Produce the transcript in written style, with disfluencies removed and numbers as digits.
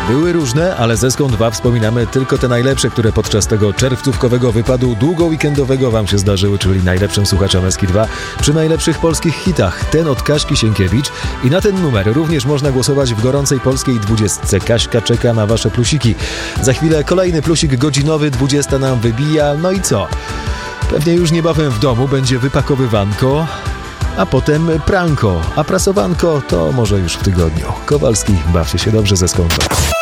Były różne, ale ze Skąd 2 wspominamy tylko te najlepsze, które podczas tego czerwcówkowego wypadu długo-weekendowego wam się zdarzyły, czyli najlepszym słuchaczom Eski 2 przy najlepszych polskich hitach. Ten od Kaśki Sienkiewicz i na ten numer również można głosować w gorącej polskiej 20. Kaśka czeka na wasze plusiki. Za chwilę kolejny plusik godzinowy, 20 nam wybija, no i co? Pewnie już niebawem w domu będzie wypakowywanko, a potem pranko, a prasowanko to może już w tygodniu. Kowalski, bawcie się dobrze ze Skąd 2.